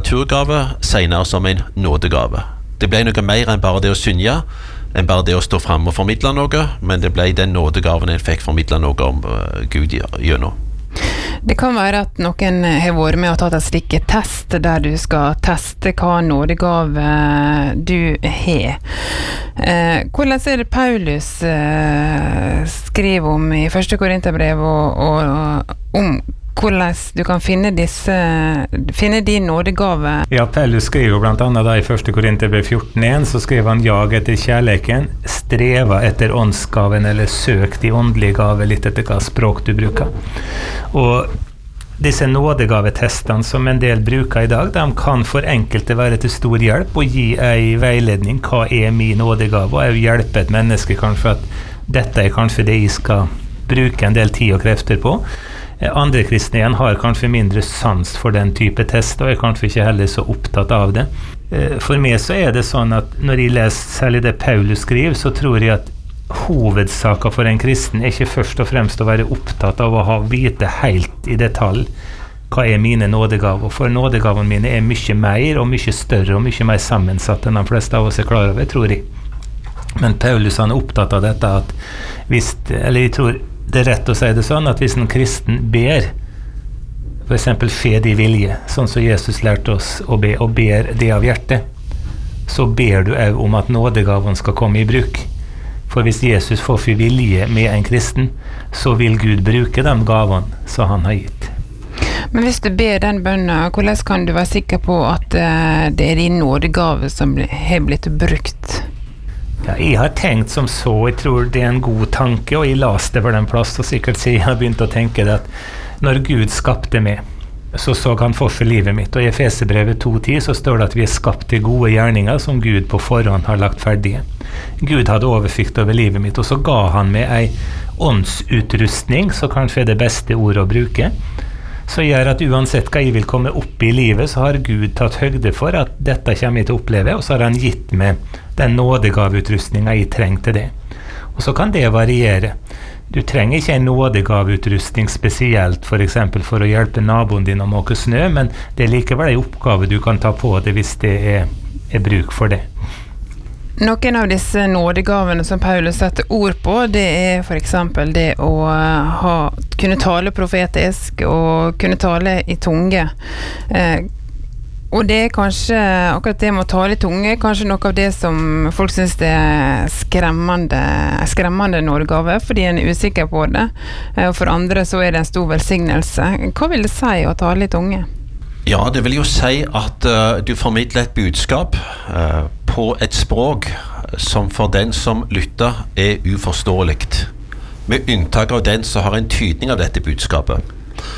naturgave, senere som en nådegave. Det ble noe mer enn bare det å synge, enn bare det å stå frem og formidle noe, men det ble den nådegaven en fikk formidle noe om Gud gjennom. Det kan være at noen har vært med og tatt en slik test der du skal teste hva nådegave du har. Hvordan er det Paulus skriver om i 1. Korinterbrev og om hvordan du kan finne din nådegave? Ja, Paulus skriver blant annet da i 1. Korinterbrev 14:1, så skriver han jag etter kjærleken, streva etter åndsgaven eller søk de åndelige gave, litt etter hva språk du bruker. Og disse nådegavetestene som en del bruker i dag, de kan for enkelte være til stor hjelp og gi en veiledning, hva er min nådegave, og hjelpe et menneske kanskje at dette er kanskje det jeg skal bruke en del tid og krefter på. Andre kristne igjen har kanskje mindre sans for den type test, og er kanskje ikke heller så opptatt av det. For meg så er det sånn at når jeg leser særlig det Paulus skriver, så tror jeg at hovedsaken for en kristen er ikke først og fremst å være opptatt av å vite helt i detalj hva er mine nådegaver. For nådegavene mine er mye mer og mye større og mye mer sammensatt enn de fleste av oss er klar over, tror jeg. Men Paulus han er opptatt av dette at jeg tror det er rett å si det sånn at hvis en kristen ber, for eksempel fed i vilje, sånn som Jesus lærte oss å be, og ber det av hjertet, så ber du også om at nådegaven skal komme i bruk. For hvis Jesus får for vilje med en kristen, så vil Gud bruke den gaven som han har gitt. Men hvis du ber den bønnen, hvordan kan du være sikker på at det er din nådegave som har blitt brukt? Ja, jeg har tenkt som så, jeg tror det er en god tanke, og jeg las det på den plass, og sikkert så jeg har begynt å tenke det at når Gud skapte meg, så han for livet mitt, og i Efeserbrevet 2:10 så står det at vi er skapt til gode gjerninger som Gud på forhånd har lagt ferdige. Gud hadde oversikt over livet mitt, og så ga han meg en åndsutrustning, så kanskje er det beste ordet å bruke, så gjør at uansett hva jeg vil komme opp i livet, så har Gud tatt høgde for at dette kommer jeg til å oppleve, og så har han gitt meg den nådegaveutrustningen jeg trengte det. Og så kan det variere. Du trenger ikke en nådegaveutrustning spesielt, for eksempel for å hjelpe naboen din å måke snø, men det er likevel en oppgave du kan ta på det hvis det er bruk for det. Noen av disse nådegavene som Paulus setter ord på, det er for eksempel det å kunne tale profetisk og kunne tale i tunge. Og det er kanskje, akkurat det med å tale i tunge, kanskje noe av det som folk synes det er skremmende nådegave, fordi en er usikker på det. Og for andre så er det en stor velsignelse. Hva vil det si å tale i tunge? Ja, det vil jo si at du formidler et budskap på et språk som for den som lytter er uforståeligt. Med unntak av den som har en tydning av dette budskapet.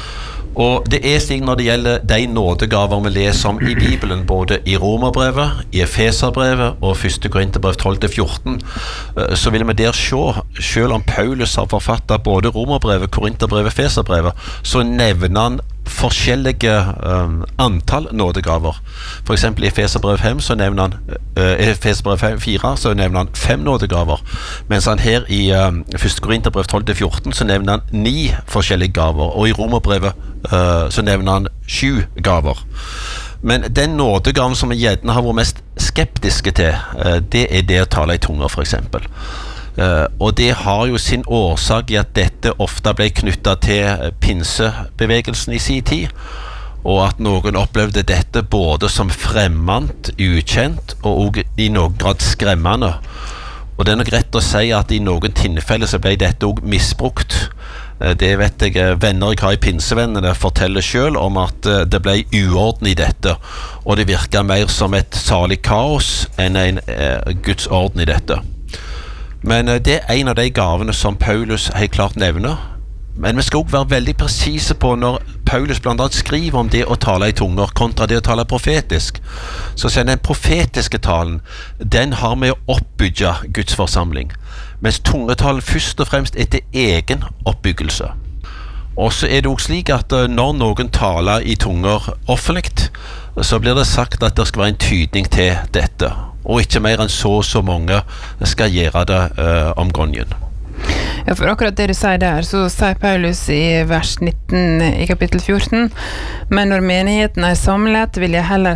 Og det er slik når det gjelder de nådegaver vi leser om i Bibelen, både i Romerbrevet, i Efeserbrevet og 1. Korinterbrev 12-14, så vil vi der se, selv om Paulus har forfattet både Romerbrevet, Korinterbrevet, Efeserbrevet, så nevner han forskjellige antall nådegaver. For eksempel i Efeserbrev 5 så nevner han Efeserbrev 4 så nevner han 5 nådegaver, mens han her i 1. Korinterbrev 12-14 så nevner han 9 forskjellige gaver, og i Romerbrevet så nevner han 7 gaver. Men den nådegaven som vi gjerne har vært mest skeptiske til, det er det å tale i tunger, for eksempel. Og det har jo sin årsak i at dette ofte ble knyttet til pinsebevegelsen i sin tid, og at noen opplevde dette både som fremmed, ukjent og i noen grad skremmende. Og det er nok rett å si at i noen tilfeller så ble dette også misbrukt. Det vet jeg venner jeg har i pinsevennene forteller selv om at det ble uorden i dette, og det virket mer som et salig kaos enn en Guds orden i dette. Men det er en av de gavene som Paulus helt klart nevner. Men vi skal også være veldig presise på når Paulus blant annet skriver om det å tale i tunger kontra det å tale profetisk. Så sier den profetiske talen, den har med å oppbygge Guds forsamling. Mens tungetalen først og fremst er til egen oppbyggelse. Og så er det også slik at når noen taler i tunger offentlig, så blir det sagt at det skal være en tydning til dette. Og ikke mer enn så mange skal gjøre det om gangen. Ja, for akkurat det du sier der, så sier Paulus i vers 19 i kapittel 14, men når menigheten er samlet, vil jeg heller